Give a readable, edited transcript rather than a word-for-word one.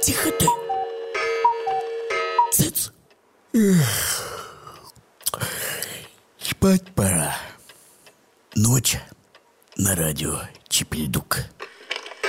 Тихо ты. Цыц. Спать пора. Ночь на радио Чепельдук.